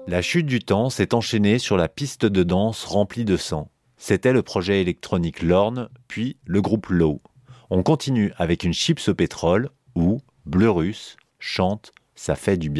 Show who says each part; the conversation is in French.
Speaker 1: La chute du temps s'est enchaînée sur la piste de danse remplie de sang. C'était le projet électronique Lorne, puis le groupe Low. On continue avec une chips au pétrole où Bleu Russe chante « Ça fait du bien ».